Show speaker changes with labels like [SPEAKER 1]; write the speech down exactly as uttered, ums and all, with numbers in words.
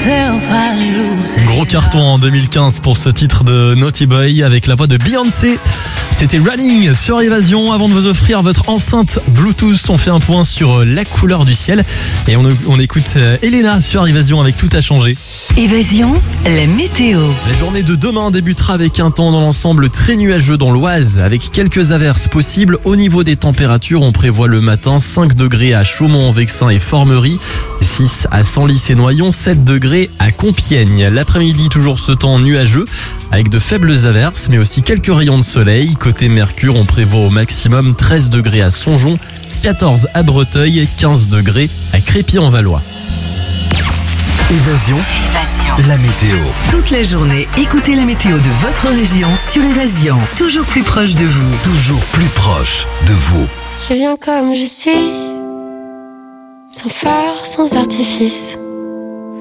[SPEAKER 1] Gros carton en deux mille quinze pour ce titre de Naughty Boy avec la voix de Beyoncé. C'était Running sur Évasion. Avant de vous offrir votre enceinte Bluetooth, on fait un point sur la couleur du ciel et on, on écoute Elena sur Évasion avec Tout a changé.
[SPEAKER 2] Évasion, la météo.
[SPEAKER 1] La journée de demain débutera avec un temps dans l'ensemble très nuageux dans l'Oise, avec quelques averses possibles. Au niveau des températures, on prévoit le matin cinq degrés à Chaumont-en-Vexin et Formerie, six à Senlis et Noyon, sept degrés à Compiègne. L'après-midi, toujours ce temps nuageux, avec de faibles averses, mais aussi quelques rayons de soleil. Côté Mercure, on prévoit au maximum treize degrés à Songeon, quatorze à Breteuil, quinze degrés à Crépy-en-Valois.
[SPEAKER 3] Évasion,
[SPEAKER 2] Évasion.
[SPEAKER 3] la météo.
[SPEAKER 2] Toute la journée, écoutez la météo de votre région sur Évasion. Toujours plus proche de vous.
[SPEAKER 3] Toujours plus proche de vous.
[SPEAKER 4] Je viens comme je suis, sans phare, sans artifice.